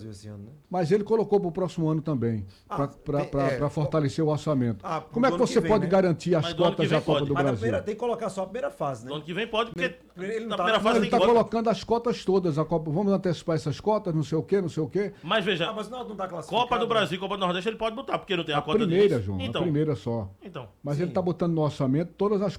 Brasil esse ano, né? Mas ele colocou para o próximo ano também, para fortalecer o orçamento. Como é que do ano você vem, pode né? garantir as Mas do ano cotas que vem da Copa pode. do Mas Brasil? tem que colocar só a primeira fase, né? No ano que vem pode, porque Ele não na tá- primeira mas fase Ele tem está cota. colocando as cotas todas, a Copa. Vamos antecipar essas cotas, não sei o quê, não sei o quê. Mas veja, Mas não tá classificado. Copa do Brasil, Copa do Nordeste, ele pode botar, porque não tem a A cota primeira, deles. João, Então, a primeira só. então. Mas Sim. ele está botando no orçamento todas as